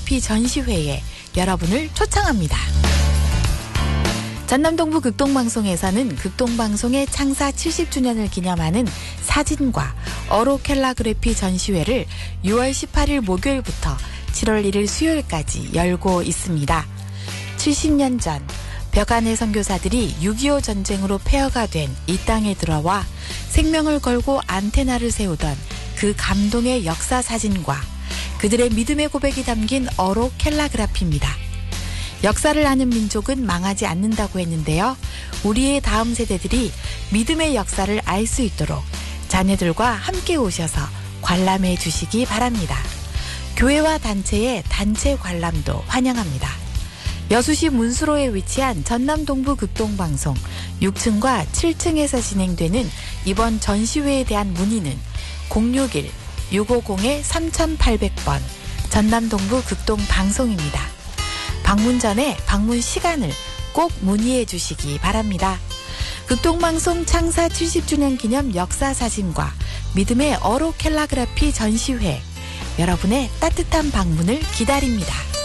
캘라그래피 전시회에 여러분을 초청합니다. 전남동부 극동방송에서는 극동방송의 창사 70주년을 기념하는 사진과 어로 캘라그래피 전시회를 6월 18일 목요일부터 7월 1일 수요일까지 열고 있습니다. 70년 전 벽안의 선교사들이 6.25 전쟁으로 폐허가 된 이 땅에 들어와 생명을 걸고 안테나를 세우던 그 감동의 역사 사진과 그들의 믿음의 고백이 담긴 어로 캘라그래피입니다. 역사를 아는 민족은 망하지 않는다고 했는데요. 우리의 다음 세대들이 믿음의 역사를 알 수 있도록 자녀들과 함께 오셔서 관람해 주시기 바랍니다. 교회와 단체의 단체 관람도 환영합니다. 여수시 문수로에 위치한 전남동부 극동방송 6층과 7층에서 진행되는 이번 전시회에 대한 문의는 061-650-3800번 전남동부 극동방송입니다. 방문 전에 방문 시간을 꼭 문의해 주시기 바랍니다. 극동방송 창사 70주년 기념 역사사진과 믿음의 어로 캘라그래피 전시회, 여러분의 따뜻한 방문을 기다립니다.